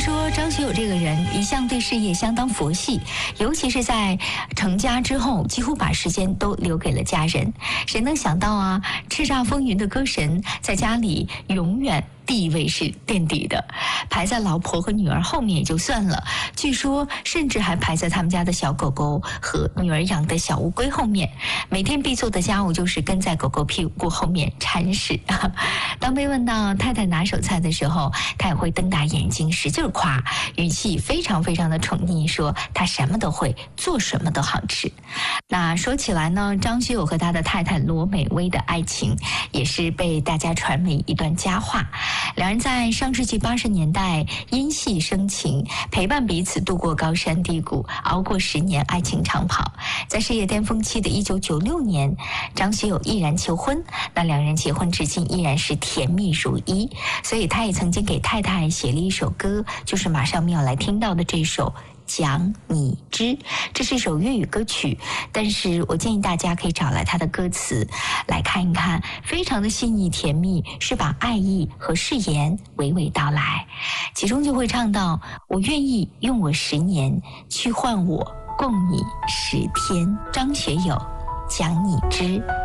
说张学友这个人一向对事业相当佛系，尤其是在成家之后，几乎把时间都留给了家人。谁能想到啊，叱咤风云的歌神在家里永远地位是垫底的，排在老婆和女儿后面也就算了，据说甚至还排在他们家的小狗狗和女儿养的小乌龟后面。每天必做的家务就是跟在狗狗屁股后面铲屎。当被问到太太拿手菜的时候，他也会瞪大眼睛使劲夸，语气非常非常的宠溺，说他什么都会，做什么都好吃。那说起来呢，张学友和他的太太罗美薇的爱情也是被大家传为一段佳话。两人在上世纪80年代因戏生情，陪伴彼此度过高山低谷，熬过10年爱情长跑。在事业巅峰期的1996年，张学友毅然求婚，那两人结婚至今依然是甜蜜如一。所以他也曾经给太太写了一首歌，就是马上我们要来听到的这首讲你知。这是一首粤语歌曲，但是我建议大家可以找来它的歌词来看一看，非常的细腻甜蜜，是把爱意和誓言娓娓道来。其中就会唱到，我愿意用我10年去换我共你10天。张学友讲你知。